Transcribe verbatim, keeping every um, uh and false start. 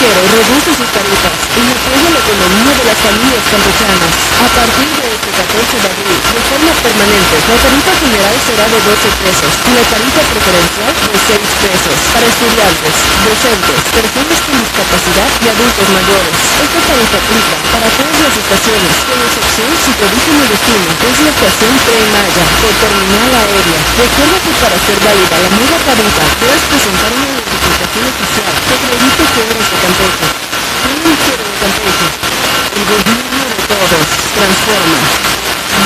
Ligero reduce sus tarifas y apoya la economía de las familias campechanas. A partir de este catorce de abril, de forma permanente, la tarifa general será de doce pesos y la tarifa preferencial de seis pesos para estudiantes, docentes, personas con discapacidad y adultos mayores. Esta tarifa aplica para todas las estaciones, con excepción si tu origen o destino es la estación Tren Maya o terminal aérea. Recuerda que para ser válida la nueva tarifa